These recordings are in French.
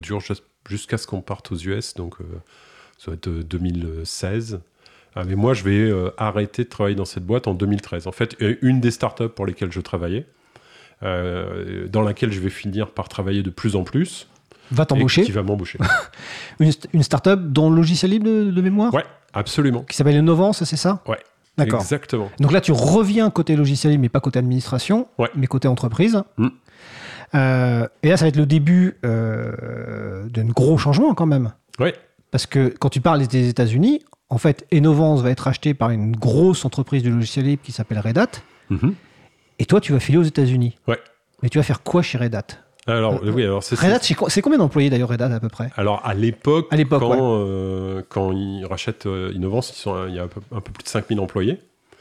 dure jusqu'à ce qu'on parte aux US, donc ça va être 2016. Mais moi, je vais arrêter de travailler dans cette boîte en 2013. En fait, une des startups pour lesquelles je travaillais, dans laquelle je vais finir par travailler de plus en plus, va t'embaucher. Qui va m'embaucher. Une startup dont le logiciel libre de mémoire ? Ouais, absolument. Qui s'appelle Innovance, c'est ça ? Ouais. D'accord. Exactement. Donc là, tu reviens côté logiciel libre, mais pas côté administration, mais côté entreprise. Et là, ça va être le début d'un gros changement quand même. Ouais. Parce que quand tu parles des États-Unis, en fait, Innovance va être acheté par une grosse entreprise du logiciel libre qui s'appelle Red Hat. Et toi, tu vas filer aux États-Unis. Ouais. Mais tu vas faire quoi chez Red Hat ? Alors, Red Hat, c'est combien d'employés d'ailleurs Red Hat à peu près ? Alors, à l'époque quand ils rachètent Innovance, il y a un peu plus de 5000 employés.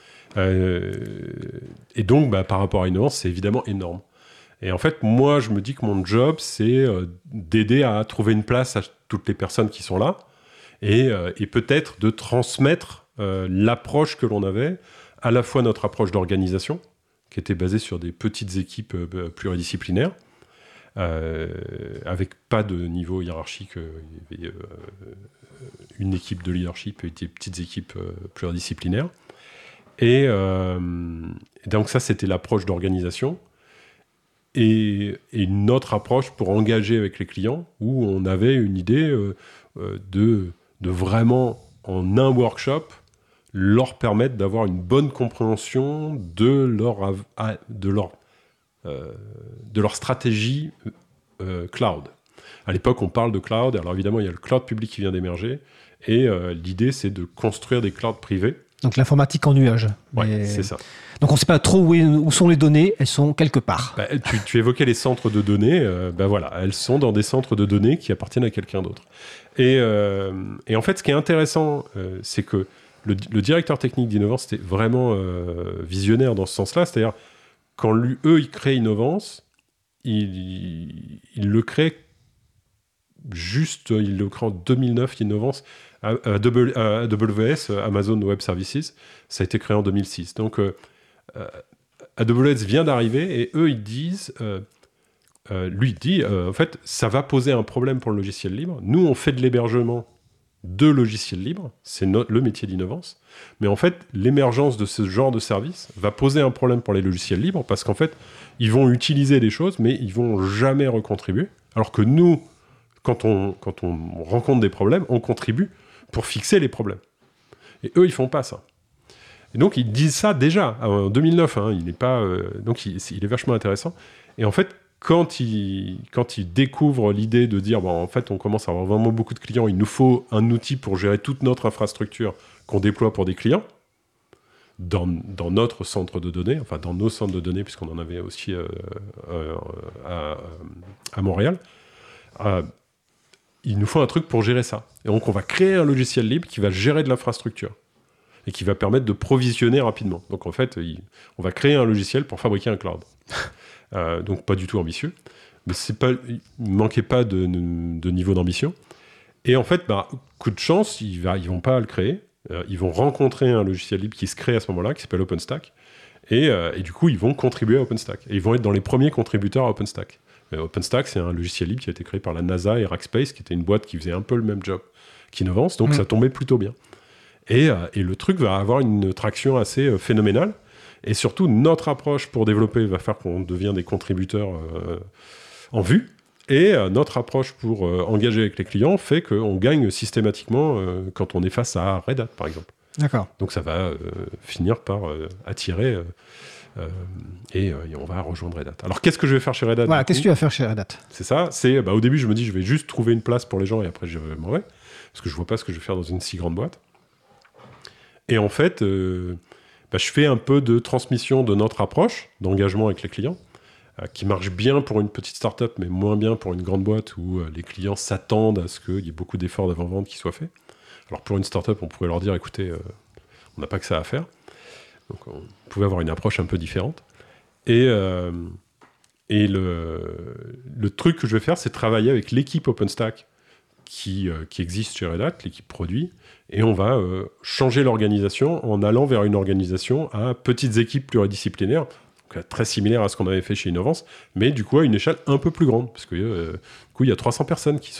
Et donc, par rapport à Innovance, c'est évidemment énorme. Et en fait, moi, je me dis que mon job, c'est d'aider à trouver une place à toutes les personnes qui sont là et peut-être de transmettre l'approche que l'on avait, à la fois notre approche d'organisation, qui était basée sur des petites équipes pluridisciplinaires, avec pas de niveau hiérarchique. Il y avait une équipe de leadership et des petites équipes pluridisciplinaires. Et donc ça, c'était l'approche d'organisation. Et une autre approche pour engager avec les clients, où on avait une idée de vraiment, en un workshop, leur permettre d'avoir une bonne compréhension de leur stratégie cloud. À l'époque, on parle de cloud. Alors évidemment, il y a le cloud public qui vient d'émerger. Et l'idée, c'est de construire des clouds privés. Donc l'informatique en nuage. Ouais, c'est ça. Donc on ne sait pas trop où sont les données. Elles sont quelque part. Tu évoquais les centres de données. Voilà, elles sont dans des centres de données qui appartiennent à quelqu'un d'autre. Et en fait, ce qui est intéressant, c'est que le directeur technique d'Innovance était vraiment visionnaire dans ce sens-là. C'est-à-dire, quand ils créent Innovance, il le crée en 2009, Innovance. AWS, Amazon Web Services, ça a été créé en 2006. Donc, AWS vient d'arriver et eux, ils disent... lui, il dit, en fait, ça va poser un problème pour le logiciel libre. Nous, on fait de l'hébergement de logiciels libres. C'est le métier d'Innovance. Mais en fait, l'émergence de ce genre de service va poser un problème pour les logiciels libres parce qu'en fait, ils vont utiliser des choses, mais ils vont jamais recontribuer. Alors que nous, quand on rencontre des problèmes, on contribue pour fixer les problèmes. Et eux, ils font pas ça. Et donc, ils disent ça déjà, en 2009. Il n'est pas... donc, il est vachement intéressant. Et en fait, quand ils découvrent l'idée de dire, en fait, on commence à avoir vraiment beaucoup de clients, il nous faut un outil pour gérer toute notre infrastructure qu'on déploie pour des clients, dans notre centre de données, enfin, dans nos centres de données, puisqu'on en avait aussi à Montréal, il nous faut un truc pour gérer ça. Et donc, on va créer un logiciel libre qui va gérer de l'infrastructure et qui va permettre de provisionner rapidement. Donc, en fait, on va créer un logiciel pour fabriquer un cloud. Donc, pas du tout ambitieux. Mais il ne manquait pas de niveau d'ambition. Et en fait, coup de chance, ils vont pas le créer. Ils vont rencontrer un logiciel libre qui se crée à ce moment-là, qui s'appelle OpenStack. Et du coup, ils vont contribuer à OpenStack. Et ils vont être dans les premiers contributeurs à OpenStack. OpenStack, c'est un logiciel libre qui a été créé par la NASA et Rackspace, qui était une boîte qui faisait un peu le même job qu'Innovance, donc ça tombait plutôt bien. Et le truc va avoir une traction assez phénoménale, et surtout, notre approche pour développer va faire qu'on devient des contributeurs en vue, et notre approche pour engager avec les clients fait qu'on gagne systématiquement quand on est face à Red Hat, par exemple. D'accord. Donc ça va finir par attirer... et on va rejoindre Red Hat. Alors, qu'est-ce que je vais faire chez Red Hat ? Voilà, qu'est-ce que tu vas faire chez Red Hat ? C'est ça. Au début, je me dis, je vais juste trouver une place pour les gens et après, je m'en vais. Parce que je ne vois pas ce que je vais faire dans une si grande boîte. Et en fait, je fais un peu de transmission de notre approche d'engagement avec les clients, qui marche bien pour une petite start-up, mais moins bien pour une grande boîte où les clients s'attendent à ce qu'il y ait beaucoup d'efforts d'avant-vente qui soient faits. Alors, pour une start-up, on pourrait leur dire, écoutez, on n'a pas que ça à faire. Donc, on pouvait avoir une approche un peu différente. Et le truc que je vais faire, c'est travailler avec l'équipe OpenStack qui existe chez Red Hat, l'équipe produit, et on va changer l'organisation en allant vers une organisation à petites équipes pluridisciplinaires, donc, très similaire à ce qu'on avait fait chez Innovance, mais du coup à une échelle un peu plus grande, parce que du coup, il y a 300 personnes qui